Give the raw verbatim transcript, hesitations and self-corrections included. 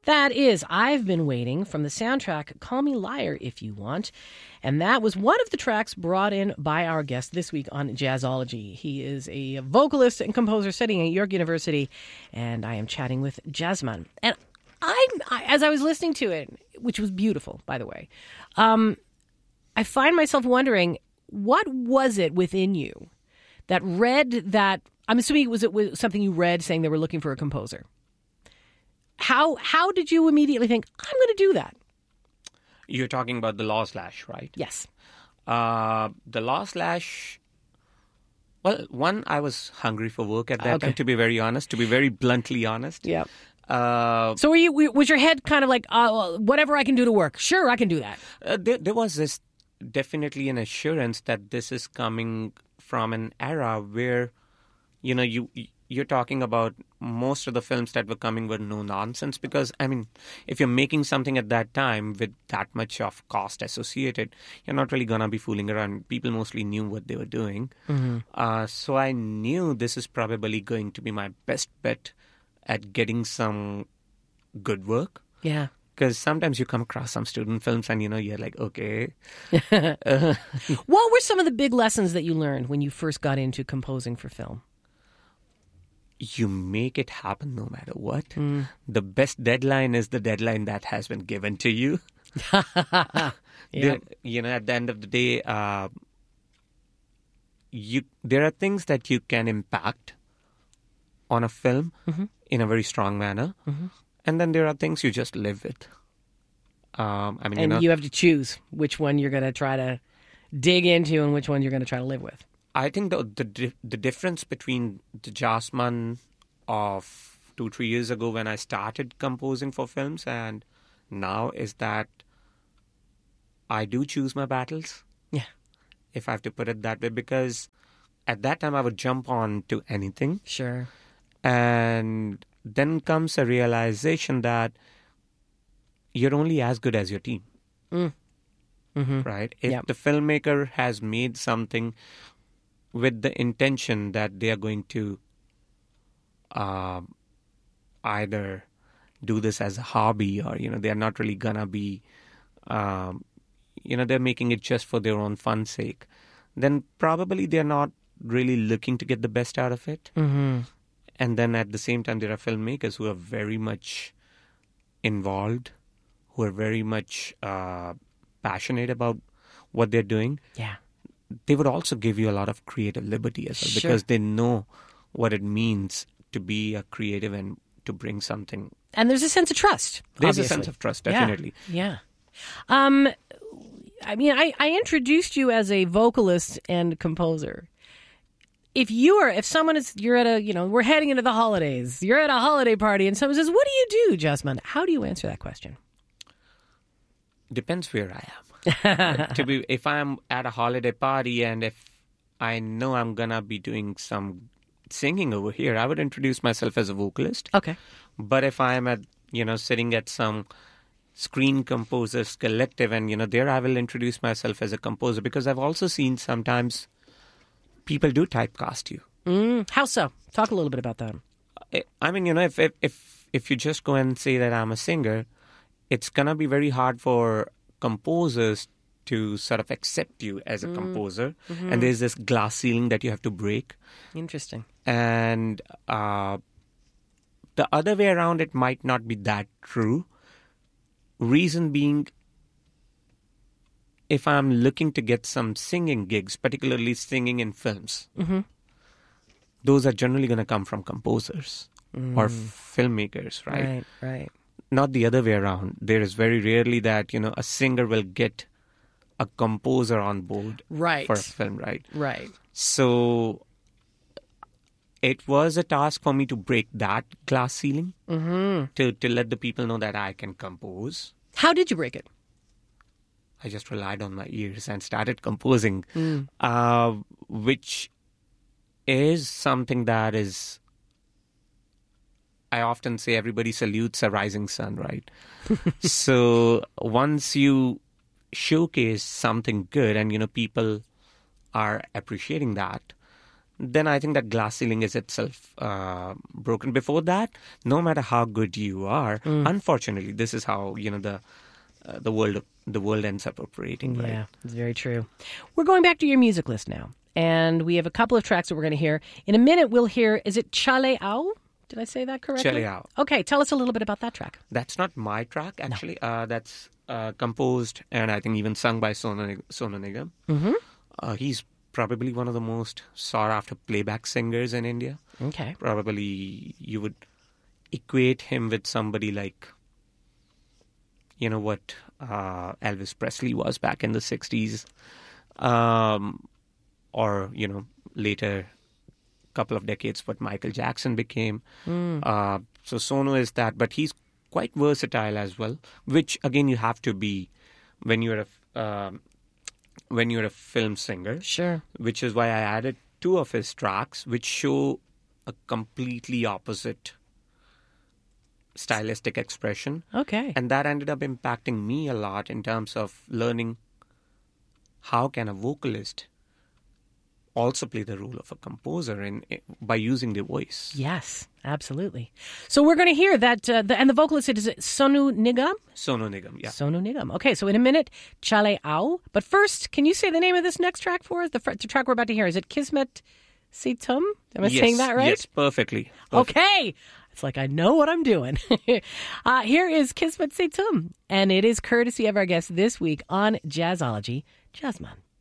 That is I've Been Waiting from the soundtrack Call Me Liar If You Want. And that was one of the tracks brought in by our guest this week on Jazzology. He is a vocalist and composer studying at York University, and I am chatting with Jazzman. And I, I as I was listening to it, which was beautiful, by the way, um, I find myself wondering, what was it within you that read that, I'm assuming it was, it was something you read saying they were looking for a composer. How how did you immediately think, I'm going to do that? You're talking about The Law Slash, right? Yes. Uh, the Law Slash, well, one, I was hungry for work at that okay. time, to be very honest, to be very bluntly honest. Yeah. Uh, so were you, was your head kind of like, uh, whatever I can do to work? Sure, I can do that. Uh, there, there was this definitely an assurance that this is coming from an era where, you know, you... you're talking about most of the films that were coming were no nonsense because, I mean, if you're making something at that time with that much of cost associated, you're not really going to be fooling around. People mostly knew what they were doing. Mm-hmm. Uh, so I knew this is probably going to be my best bet at getting some good work. Yeah. Because sometimes you come across some student films and, you know, you're like, okay. uh. What were some of the big lessons that you learned when you first got into composing for film? You make it happen no matter what. Mm. The best deadline is the deadline that has been given to you. yeah. the, you know, at the end of the day, uh, you there are things that you can impact on a film mm-hmm. in a very strong manner. Mm-hmm. And then there are things you just live with. Um, I mean, and you know, you have to choose which one you're going to try to dig into and which one you're going to try to live with. I think the the the difference between the Jazzman of two, three years ago when I started composing for films and now is that I do choose my battles. Yeah. If I have to put it that way, because at that time I would jump on to anything. Sure. And then comes a realization that you're only as good as your team. Mm. Mm-hmm. Right? If yep. the filmmaker has made something with the intention that they are going to uh, either do this as a hobby or, you know, they're not really going to be, um, you know, they're making it just for their own fun sake, then probably they're not really looking to get the best out of it. Mm-hmm. And then at the same time, there are filmmakers who are very much involved, who are very much uh, passionate about what they're doing. Yeah. They would also give you a lot of creative liberty as well, sure. because they know what it means to be a creative and to bring something. And there's a sense of trust. There's obviously. a sense of trust, definitely. Yeah. yeah. Um, I mean, I, I introduced you as a vocalist and composer. If you are, if someone is, you're at a, you know, we're heading into the holidays, you're at a holiday party and someone says, what do you do, Jazzman? How do you answer that question? Depends where I am. to be, if I'm at a holiday party and if I know I'm going to be doing some singing over here, I would introduce myself as a vocalist. Okay. But if I'm at, you know, sitting at some Screen Composers Collective and, you know, there I will introduce myself as a composer, because I've also seen sometimes people do typecast you. Mm, how so? Talk a little bit about that. I mean, you know, if if if, if you just go and say that I'm a singer, it's going to be very hard for composers to sort of accept you as a mm. composer. Mm-hmm. And there's this glass ceiling that you have to break. Interesting. And uh, the other way around, it might not be that true. Reason being, if I'm looking to get some singing gigs, particularly singing in films, mm-hmm. those are generally going to come from composers mm. or filmmakers, right? Right, right. Not the other way around. There is very rarely that, you know, a singer will get a composer on board right. for a film, right? Right. So it was a task for me to break that glass ceiling, mm-hmm. to, to let the people know that I can compose. How did you break it? I just relied on my ears and started composing, mm. uh, which is something that is, I often say everybody salutes a rising sun, right? So once you showcase something good and, you know, people are appreciating that, then I think that glass ceiling is itself uh, broken. Before that, no matter how good you are, mm. unfortunately, this is how you know the uh, the world the world ends up operating. Right? Yeah, it's very true. We're going back to your music list now, and we have a couple of tracks that we're going to hear. In a minute, we'll hear. Is it Chale Au? Did I say that correctly? Chale Au. Okay, tell us a little bit about that track. That's not my track, actually. No. Uh, that's uh, composed and I think even sung by Sonu, Sonu Nigam. Mm-hmm. Uh, he's probably one of the most sought-after playback singers in India. Okay. Probably you would equate him with somebody like, you know, what uh, Elvis Presley was back in the sixties. Um, or, you know, later, couple of decades, what Michael Jackson became. Mm. Uh, so Sonu is that, but he's quite versatile as well, which, again, you have to be when you're a... Um, when you're a film singer. Sure. Which is why I added two of his tracks, which show a completely opposite stylistic expression. Okay. And that ended up impacting me a lot in terms of learning how can a vocalist also play the role of a composer in, in by using the voice. Yes, absolutely. So we're going to hear that, uh, the, and the vocalist is it Sonu Nigam? Sonu Nigam, yeah. Sonu Nigam. Okay, so in a minute, Chale Au. But first, can you say the name of this next track for us? The, fr- the track we're about to hear, is it Kismet Se Tum? Am I yes, saying that right? Yes, perfectly. perfectly. Okay. It's like I know what I'm doing. uh, here is Kismet Se Tum, and it is courtesy of our guest this week on Jazzology, Jazzman.